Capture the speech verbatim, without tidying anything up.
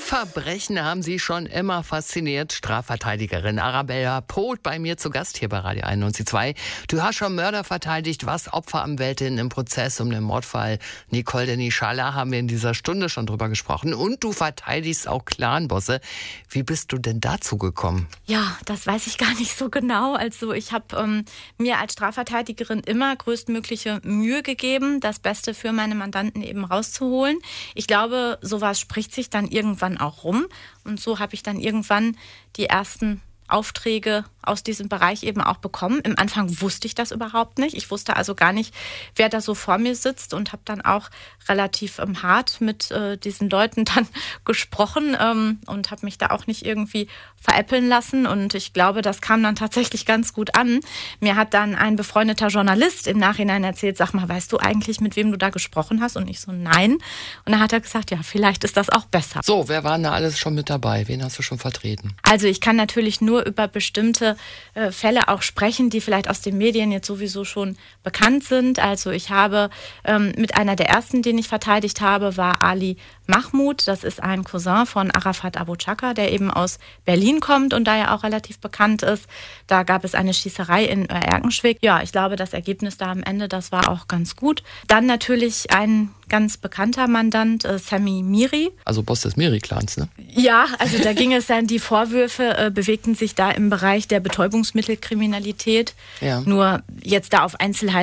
Verbrechen haben Sie schon immer fasziniert. Strafverteidigerin Arabella Poth bei mir zu Gast hier bei Radio einundneunzig Komma zwei. Du hast schon Mörder verteidigt, was Opferanwältin im Prozess um den Mordfall Nicole Denis Scharla, haben wir in dieser Stunde schon drüber gesprochen. Und du verteidigst auch Clanbosse. Wie bist du denn dazu gekommen? Ja, das weiß ich gar nicht so genau. Also ich habe ähm, mir als Strafverteidigerin immer größtmögliche Mühe gegeben, das Beste für meine Mandanten eben rauszuholen. Ich glaube, sowas spricht sich dann irgendwann auch rum. Und so habe ich dann irgendwann die ersten Aufträge aus diesem Bereich eben auch bekommen. Im Anfang wusste ich das überhaupt nicht. Ich wusste also gar nicht, wer da so vor mir sitzt und habe dann auch relativ ähm, hart mit äh, diesen Leuten dann gesprochen ähm, und habe mich da auch nicht irgendwie veräppeln lassen. Und ich glaube, das kam dann tatsächlich ganz gut an. Mir hat dann ein befreundeter Journalist im Nachhinein erzählt, sag mal, weißt du eigentlich, mit wem du da gesprochen hast? Und ich so, nein. Und dann hat er gesagt, ja, vielleicht ist das auch besser. So, wer war denn da alles schon mit dabei? Wen hast du schon vertreten? Also ich kann natürlich nur über bestimmte äh, Fälle auch sprechen, die vielleicht aus den Medien jetzt sowieso schon bekannt sind. Also ich habe ähm, mit einer der ersten, den ich verteidigt habe, war Ali Mahmoud. Das ist ein Cousin von Arafat Abu Chaka, der eben aus Berlin kommt und da ja auch relativ bekannt ist. Da gab es eine Schießerei in Erkenschwick. Ja, ich glaube, das Ergebnis da am Ende, das war auch ganz gut. Dann natürlich ein ganz bekannter Mandant, äh, Sami Miri. Also Boss des Miri-Clans, ne? Ja, also da ging es dann, die Vorwürfe äh, bewegten sich da im Bereich der Betäubungsmittelkriminalität. Ja. Nur jetzt da auf Einzelheiten